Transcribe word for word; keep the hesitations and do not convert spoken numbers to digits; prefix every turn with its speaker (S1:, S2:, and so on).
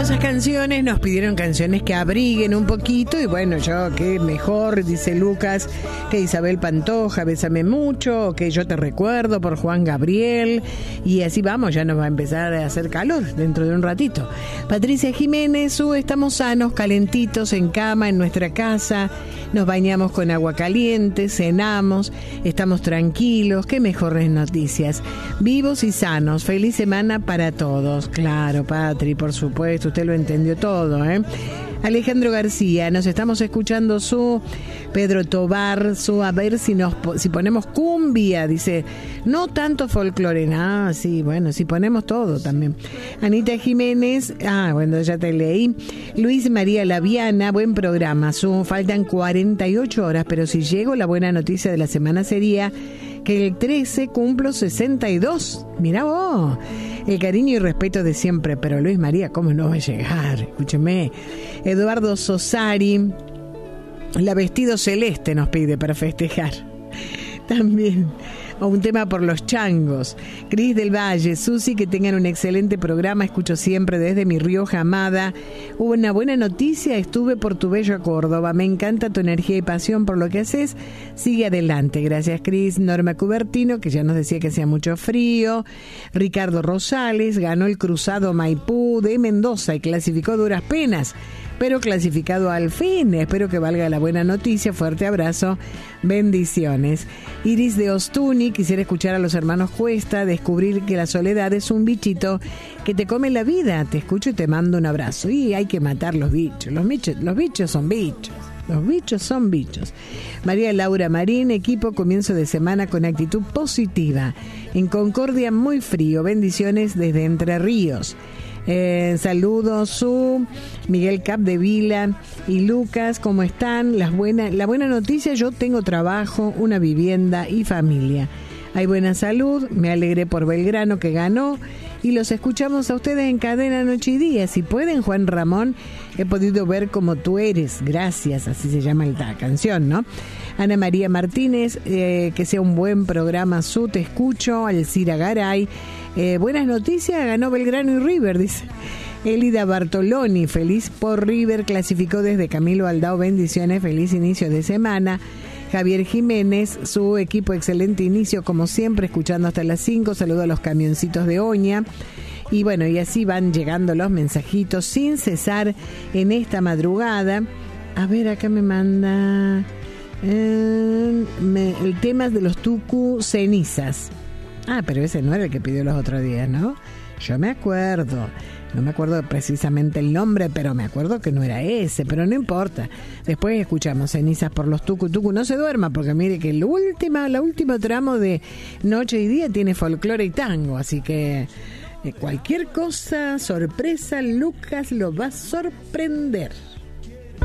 S1: hermosas canciones, nos pidieron canciones que abriguen un poquito y bueno, yo qué mejor, dice Lucas, que Isabel Pantoja, Bésame Mucho, o que Yo Te Recuerdo por Juan Gabriel, y así vamos, ya nos va a empezar a hacer calor dentro de un ratito. Patricia Jiménez, uh, estamos sanos, calentitos en cama en nuestra casa, nos bañamos con agua caliente, cenamos, estamos tranquilos, qué mejores noticias, vivos y sanos, feliz semana para todos. Claro, Patri, por supuesto, usted lo entendió todo, ¿eh? Alejandro García, nos estamos escuchando su Pedro Tobar, su a ver si nos si ponemos cumbia, dice, no tanto folclore, ah, sí, bueno, si ponemos todo también. Anita Jiménez, ah, bueno, ya te leí. Luis María Laviana, buen programa, su faltan cuarenta y ocho horas, pero si llego, la buena noticia de la semana sería que el trece cumplo sesenta y dos. Mirá vos, el cariño y respeto de siempre, pero Luis María, ¿cómo no va a llegar? Escúcheme. Eduardo Sosari, la vestido celeste nos pide para festejar. También, o un tema por los changos. Cris del Valle, Susi, que tengan un excelente programa, escucho siempre desde mi Rioja amada. Hubo una buena noticia, estuve por tu bello Córdoba, me encanta tu energía y pasión por lo que haces, sigue adelante, gracias Cris. Norma Cubertino, que ya nos decía que hacía mucho frío. Ricardo Rosales, ganó el cruzado Maipú de Mendoza y clasificó duras penas, pero clasificado al fin. Espero que valga la buena noticia. Fuerte abrazo. Bendiciones. Iris de Ostuni, quisiera escuchar a los hermanos Cuesta, descubrir que la soledad es un bichito que te come la vida. Te escucho y te mando un abrazo. Y hay que matar los bichos. Los bichos, los bichos son bichos. Los bichos son bichos. María Laura Marín, equipo, comienzo de semana con actitud positiva. En Concordia muy frío. Bendiciones desde Entre Ríos. Eh, saludos su Miguel Cap de Vila y Lucas, ¿cómo están? Las buenas, la buena noticia, yo tengo trabajo, una vivienda y familia. Hay buena salud, me alegré por Belgrano que ganó y los escuchamos a ustedes en cadena noche y día. Si pueden, Juan Ramón, he podido ver como tú eres, gracias, así se llama la canción, ¿no? Ana María Martínez, eh, que sea un buen programa, su te escucho. Alcira Garay, eh, buenas noticias, ganó Belgrano y River, dice. Elida Bartoloni, feliz por River, clasificó desde Camilo Aldao, bendiciones, feliz inicio de semana. Javier Jiménez, su equipo, excelente inicio, como siempre, escuchando hasta las cinco, saludo a los camioncitos de Oña. Y bueno, y así van llegando los mensajitos sin cesar en esta madrugada. A ver, acá me manda eh, me, el tema de los tucu cenizas. Ah, pero ese no era el que pidió los otros días, ¿no? Yo me acuerdo. No me acuerdo precisamente el nombre, pero me acuerdo que no era ese, pero no importa. Después escuchamos Cenizas por los tucu tucu. No se duerma, porque mire que el última, la último tramo de Noche y Día tiene folclore y tango, así que eh, cualquier cosa, sorpresa, Lucas lo va a sorprender.